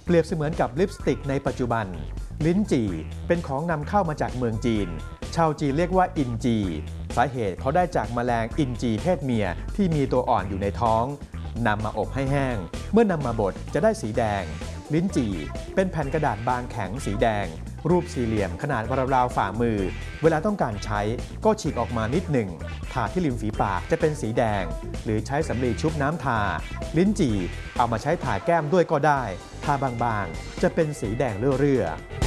เปรียบเสมือนกับลิปสติกในปัจจุบันลิ้นจี่เป็นของนำเข้ามาจากเมืองจีนชาวจีนเรียกว่าอินจีสาเหตุเขาได้จากแมลงอินจีเพศเมียที่มีตัวอ่อนอยู่ในท้องนำมาอบให้แห้งเมื่อนำมาบดจะได้สีแดงลิ้นจี่เป็นแผ่นกระดาษบางแข็งสีแดงรูปสี่เหลี่ยมขนาดราวๆฝ่ามือเวลาต้องการใช้ก็ฉีกออกมานิดหนึ่งทาที่ริมฝีปากจะเป็นสีแดงหรือใช้สำลีชุบน้ำทาลิ้นจี่เอามาใช้ทาแก้มด้วยก็ได้ทาบางๆจะเป็นสีแดงเรื่อยๆ